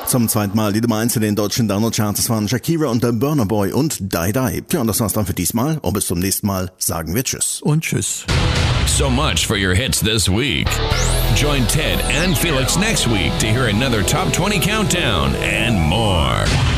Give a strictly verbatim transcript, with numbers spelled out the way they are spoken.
Zum zweiten Mal die Nummer eins in den deutschen Download-Charts. Das waren Shakira und der Burna Boy und Die Die. Tja, und das war's dann für diesmal. Und bis zum nächsten Mal sagen wir Tschüss. Und Tschüss. So much for your hits this week. Join Ted and Felix next week to hear another Top twenty countdown and more.